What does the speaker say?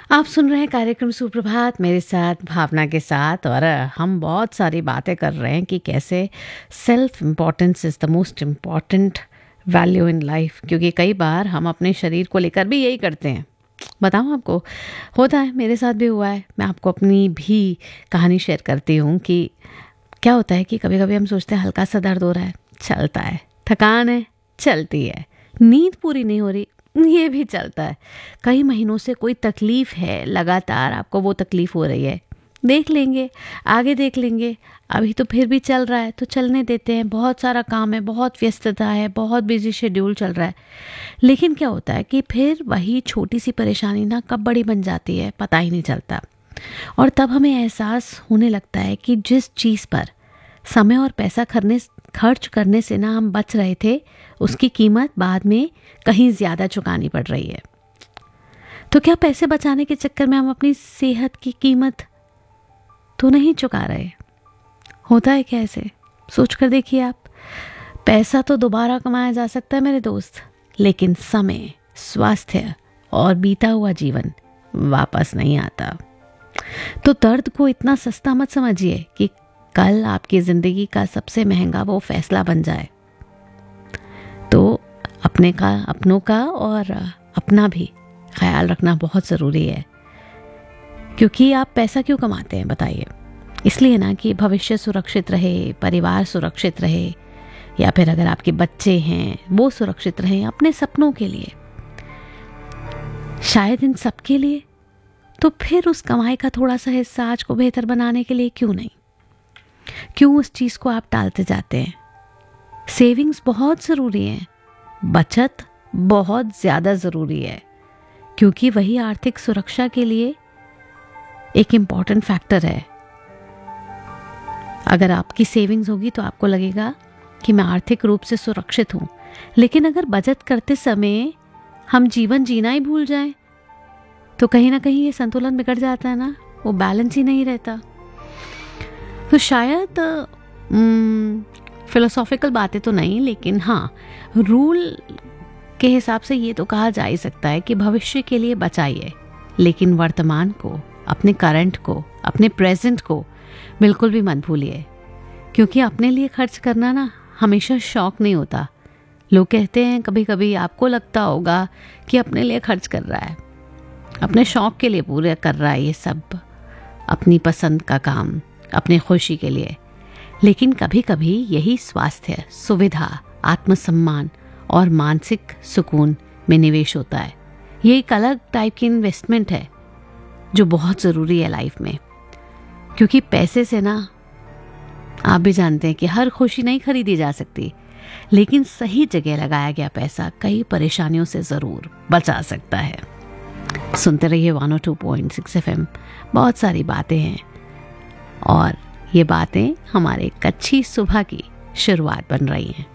आप सुन रहे हैं कार्यक्रम सुप्रभात मेरे साथ भावना के साथ। और हम बहुत सारी बातें कर रहे हैं कि कैसे self importance is the most important value in life. क्योंकि कई बार हम अपने शरीर को लेकर भी यही करते हैं। बताऊँ आपको, होता है, मेरे साथ भी हुआ है। मैं आपको अपनी भी कहानी शेयर करती हूँ कि क्या होता है कि कभी कभी हम सोचते हैं हल्का सा दर्द हो रहा है, चलता है, थकान है, चलती है, नींद पूरी नहीं हो रही, ये भी चलता है। कई महीनों से कोई तकलीफ है, लगातार आपको वो तकलीफ हो रही है, देख लेंगे, आगे देख लेंगे, अभी तो फिर भी चल रहा है तो चलने देते हैं। बहुत सारा काम है, बहुत व्यस्तता है, बहुत बिजी शेड्यूल चल रहा है। लेकिन क्या होता है कि फिर वही छोटी सी परेशानी ना कब बड़ी बन जाती है पता ही नहीं चलता। और तब हमें एहसास होने लगता है कि जिस चीज़ पर समय और पैसा खर्च करने से ना हम बच रहे थे, उसकी कीमत बाद में कहीं ज़्यादा चुकानी पड़ रही है। तो क्या पैसे बचाने के चक्कर में हम अपनी सेहत की कीमत तो नहीं चुका रहे? होता है क्या ऐसे? सोच कर देखिए आप। पैसा तो दोबारा कमाया जा सकता है मेरे दोस्त, लेकिन समय, स्वास्थ्य और बीता हुआ जीवन वापस नहीं आता। तो दर्द को इतना सस्ता मत समझिए कि कल आपकी ज़िंदगी का सबसे महंगा वो फैसला बन जाए। तो अपनों का और अपना भी ख्याल रखना बहुत ज़रूरी है। क्योंकि आप पैसा क्यों कमाते हैं बताइए? इसलिए ना कि भविष्य सुरक्षित रहे, परिवार सुरक्षित रहे, या फिर अगर आपके बच्चे हैं वो सुरक्षित रहें, अपने सपनों के लिए, शायद इन सब के लिए। तो फिर उस कमाई का थोड़ा सा हिस्सा आज को बेहतर बनाने के लिए क्यों नहीं? क्यों उस चीज़ को आप टालते जाते हैं? सेविंग्स बहुत ज़रूरी है, बचत बहुत ज़्यादा ज़रूरी है, क्योंकि वही आर्थिक सुरक्षा के लिए एक इम्पॉर्टेंट फैक्टर है। अगर आपकी सेविंग्स होगी तो आपको लगेगा कि मैं आर्थिक रूप से सुरक्षित हूँ। लेकिन अगर बचत करते समय हम जीवन जीना ही भूल जाएं, तो कहीं ना कहीं ये संतुलन बिगड़ जाता है ना, वो बैलेंस ही नहीं रहता। तो शायद फिलोसॉफिकल बातें तो नहीं, लेकिन हाँ, रूल के हिसाब से ये तो कहा जा ही सकता है कि भविष्य के लिए बचाइए, लेकिन वर्तमान को, अपने करंट को, अपने प्रेजेंट को बिल्कुल भी मत भूलिए। क्योंकि अपने लिए खर्च करना ना हमेशा शौक नहीं होता। लोग कहते हैं, कभी कभी आपको लगता होगा कि अपने लिए खर्च कर रहा है, अपने शौक के लिए पूरे कर रहा है ये सब, अपनी पसंद का काम, अपनी खुशी के लिए। लेकिन कभी कभी यही स्वास्थ्य, सुविधा, आत्मसम्मान और मानसिक सुकून में निवेश होता है। ये एक अलग टाइप की इन्वेस्टमेंट है जो बहुत ज़रूरी है लाइफ में। क्योंकि पैसे से ना, आप भी जानते हैं कि हर खुशी नहीं खरीदी जा सकती, लेकिन सही जगह लगाया गया पैसा कई परेशानियों से ज़रूर बचा सकता है। सुनते रहिए 102.6 FM। बहुत सारी बातें हैं और ये बातें हमारे एक अच्छी सुबह की शुरुआत बन रही हैं।